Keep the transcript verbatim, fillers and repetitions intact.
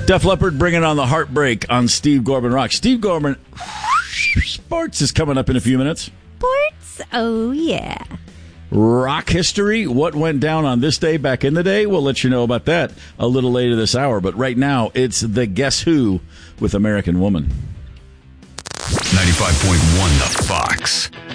Def Leppard bringing on the heartbreak on Steve Gorman Rock. Steve Gorman, sports is coming up in a few minutes. Sports? Oh, yeah. Rock history, what went down on this day back in the day? We'll let you know about that a little later this hour. But right now, it's the Guess Who with American Woman. ninety-five point one The Fox.